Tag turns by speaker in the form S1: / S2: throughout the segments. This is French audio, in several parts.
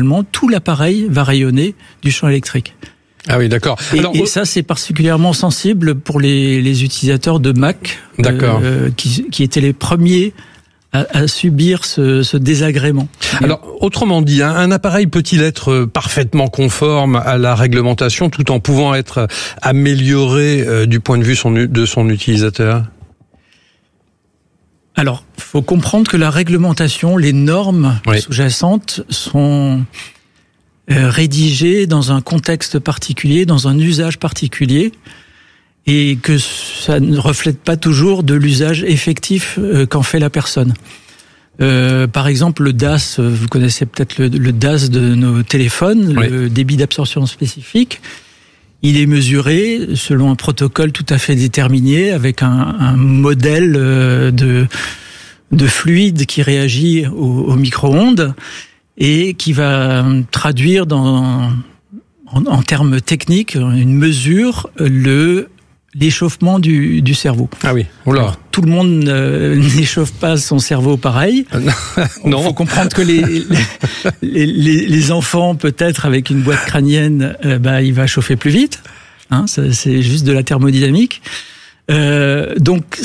S1: finalement, tout l'appareil va rayonner du champ électrique.
S2: Ah oui, d'accord.
S1: Et ça, c'est particulièrement sensible pour les utilisateurs de Mac, qui étaient les premiers à subir ce désagrément.
S2: Alors, autrement dit, un appareil peut-il être parfaitement conforme à la réglementation tout en pouvant être amélioré du point de vue de son utilisateur ?
S1: Alors, faut comprendre que la réglementation, les normes sous-jacentes sont rédigées dans un contexte particulier, dans un usage particulier, et que ça ne reflète pas toujours de l'usage effectif qu'en fait la personne. Par exemple, le DAS, vous connaissez peut-être le DAS de nos téléphones, le débit d'absorption spécifique. Il est mesuré selon un protocole tout à fait déterminé, avec un modèle de fluide qui réagit au micro-ondes et qui va traduire en termes techniques une mesure l'échauffement du cerveau.
S2: Ah oui, oula.
S1: Alors, tout le monde n'échauffe pas son cerveau pareil.
S2: Non.
S1: Il faut comprendre que les enfants, peut-être avec une boîte crânienne, il va chauffer plus vite. Hein, c'est juste de la thermodynamique. Donc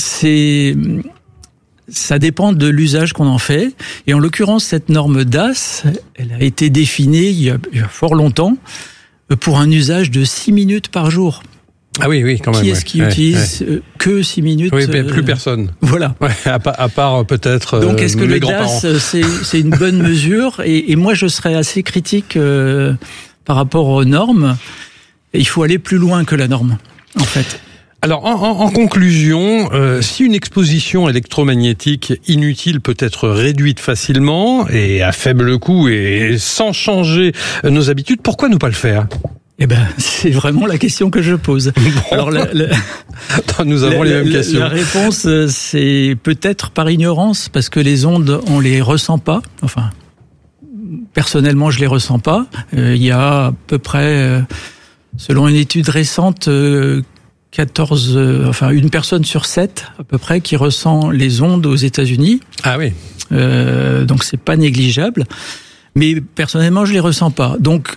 S1: ça dépend de l'usage qu'on en fait. Et en l'occurrence, cette norme DAS, elle a été définie il y a fort longtemps pour un usage de 6 minutes par jour.
S2: Ah oui, quand même.
S1: Qui est-ce qui utilise que 6 minutes?
S2: Oui, plus personne.
S1: Voilà.
S2: Ouais, à part peut-être
S1: Donc, est-ce que
S2: les
S1: le
S2: grands-parents.
S1: DAS, c'est une bonne mesure? Et moi, je serais assez critique par rapport aux normes. Il faut aller plus loin que la norme, en fait.
S2: Alors, en conclusion, si une exposition électromagnétique inutile peut être réduite facilement et à faible coût et sans changer nos habitudes, pourquoi ne pas le faire ?
S1: Eh ben, c'est vraiment la question que je pose.
S2: Bon.
S1: Alors,
S2: nous avons les mêmes questions.
S1: La réponse, c'est peut-être par ignorance, parce que les ondes, on les ressent pas. Enfin, personnellement, je les ressens pas. Il y a à peu près, selon une étude récente, une personne sur 7 à peu près qui ressent les ondes aux États-Unis.
S2: Ah oui.
S1: Donc c'est pas négligeable. Mais personnellement, je les ressens pas. Donc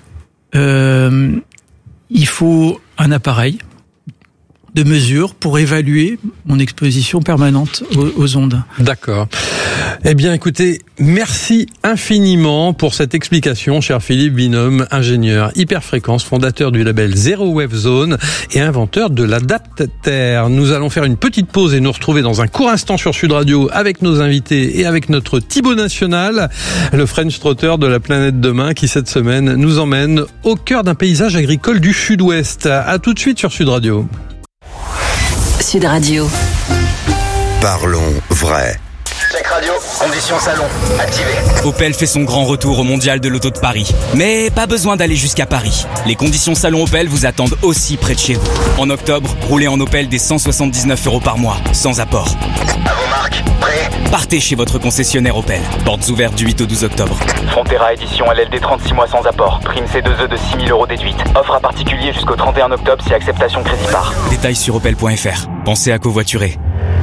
S1: il faut un appareil de mesure pour évaluer mon exposition permanente aux ondes.
S2: D'accord. Eh bien, écoutez, merci infiniment pour cette explication, cher Philippe Binôme, ingénieur hyperfréquence, fondateur du label Zero Wave Zone et inventeur de l'adaptateur. Nous allons faire une petite pause et nous retrouver dans un court instant sur Sud Radio avec nos invités et avec notre Thibaut National, le French Trotter de la planète demain, qui cette semaine nous emmène au cœur d'un paysage agricole du Sud-Ouest. À tout de suite sur Sud Radio.
S3: Sud Radio.
S4: Parlons vrai.
S5: Check radio, conditions salon, activé.
S6: Opel fait son grand retour au Mondial de l'Auto de Paris. Mais pas besoin d'aller jusqu'à Paris. Les conditions salon Opel vous attendent aussi près de chez vous. En octobre, roulez en Opel dès 179 € par mois, sans apport.
S5: À vos marques, prêts ?
S6: Partez chez votre concessionnaire Opel. Portes ouvertes du 8 au 12 octobre.
S5: Frontera édition LLD 36 mois sans apport. Prime C2E de 6 000 € déduite. Offre à particulier jusqu'au 31 octobre si acceptation crédit par.
S6: Détails sur opel.fr. Pensez à covoiturer.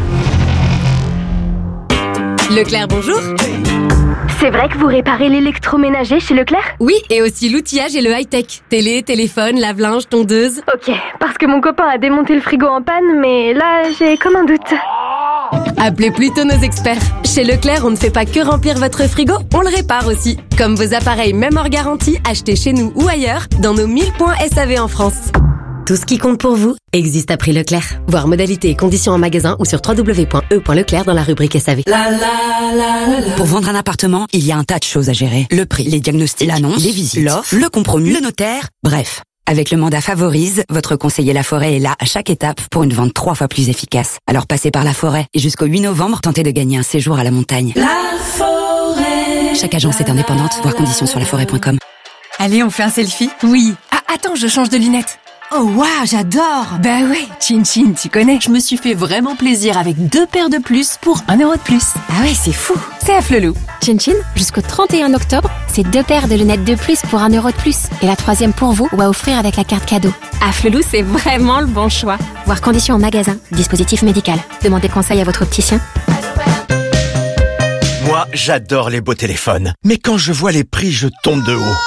S7: Leclerc, bonjour.
S8: C'est vrai que vous réparez l'électroménager chez Leclerc ?
S7: Oui, et aussi l'outillage et le high-tech. Télé, téléphone, lave-linge, tondeuse.
S8: Ok, parce que mon copain a démonté le frigo en panne, mais là, j'ai comme un doute.
S7: Appelez plutôt nos experts. Chez Leclerc, on ne fait pas que remplir votre frigo, on le répare aussi. Comme vos appareils, même hors garantie, achetés chez nous ou ailleurs, dans nos 1000 points SAV en France.
S3: Tout ce qui compte pour vous existe à prix Leclerc. Voir modalités et conditions en magasin ou sur www.e.leclerc dans la rubrique SAV.
S9: Pour vendre un appartement, il y a un tas de choses à gérer. Le prix, les diagnostics, l'annonce, les visites, l'offre, le compromis, le notaire, bref. Avec le mandat Favorise, votre conseiller Laforêt est là à chaque étape pour une vente 3 fois plus efficace. Alors passez par Laforêt et jusqu'au 8 novembre, tentez de gagner un séjour à la montagne. Laforêt. Chaque agence est indépendante, voir conditions sur laforêt.com.
S10: Allez, on fait un selfie ? Oui. Ah, attends, je change de lunettes. Oh waouh, j'adore!
S7: Bah ouais, Chin Chin, tu connais.
S10: Je me suis fait vraiment plaisir avec 2 paires de plus pour 1 € de plus.
S7: Ah ouais, c'est fou.
S10: C'est à Flelou.
S11: Chin Chin, jusqu'au 31 octobre, c'est 2 paires de lunettes de plus pour 1 € de plus. Et la 3e pour vous ou à offrir avec la carte cadeau.
S7: À Flelou, c'est vraiment le bon choix.
S11: Voir conditions en magasin. Dispositif médical. Demandez conseil à votre opticien.
S12: Moi, j'adore les beaux téléphones. Mais quand je vois les prix, je tombe de haut.